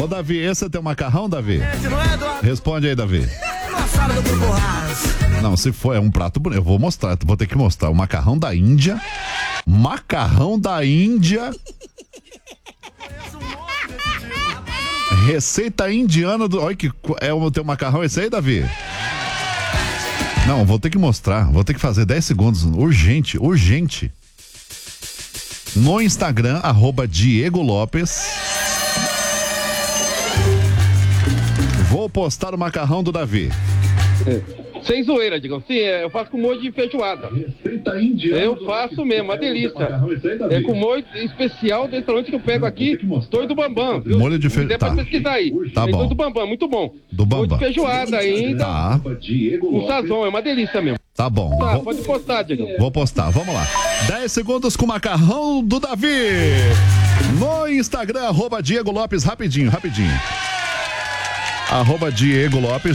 Ô, Davi, esse é teu macarrão, Davi? Responde aí, Davi. Não, se for, é um prato bonito. Eu vou mostrar, vou ter que mostrar. O macarrão da Índia. Macarrão da Índia. Receita indiana do... Olha que é o teu macarrão esse aí, Davi? Não, vou ter que mostrar. Vou ter que fazer 10 segundos. Urgente, urgente. No Instagram, @Diego Lopes. Vou postar o macarrão do Davi. Sem zoeira, digam. Sim, eu faço com molho de feijoada. Eu faço mesmo, uma delícia. É com molho especial do restaurante que eu pego aqui, Doido do Bambam. Viu? Molho de feijoada. Depois pesquisar aí. Tá bom. Doido do Bambam, muito bom. Do Bambam. Molho de feijoada ainda. Tá. Com sazão, é uma delícia mesmo. Tá bom. Tá, pode postar, Diego. Vou postar, vamos lá. 10 segundos com o macarrão do Davi. No Instagram, @Diego Lopes, rapidinho. @Diego Lopes.